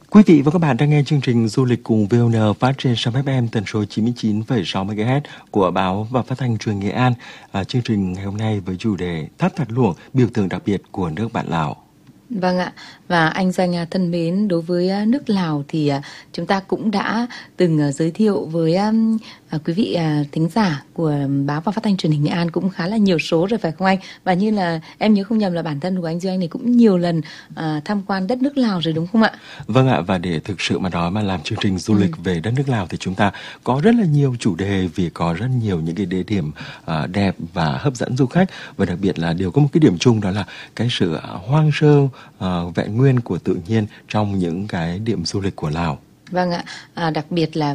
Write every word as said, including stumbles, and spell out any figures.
Quý vị và các bạn đang nghe chương trình Du lịch cùng vê o en phát trên sóng ép em tần số chín mươi chín phẩy sáu mê ga héc của báo và phát thanh truyền Nghệ An. À, chương trình ngày hôm nay với chủ đề Tháp Thạch Luông, biểu tượng đặc biệt của nước bạn Lào. Vâng ạ, và anh Danh thân mến, đối với nước Lào thì chúng ta cũng đã từng giới thiệu với quý vị thính giả của báo và phát thanh truyền hình Nghệ An cũng khá là nhiều số rồi phải không anh? Và như là em nhớ không nhầm là bản thân của anh Duy Anh này cũng nhiều lần à, tham quan đất nước Lào rồi đúng không ạ? Vâng ạ, và để thực sự mà nói mà làm chương trình du lịch ừ. về đất nước Lào thì chúng ta có rất là nhiều chủ đề, vì có rất nhiều những cái địa điểm uh, đẹp và hấp dẫn du khách, và đặc biệt là đều có một cái điểm chung, đó là cái sự hoang sơ, uh, vẹn nguyên của tự nhiên trong những cái điểm du lịch của Lào. Vâng ạ, à, đặc biệt là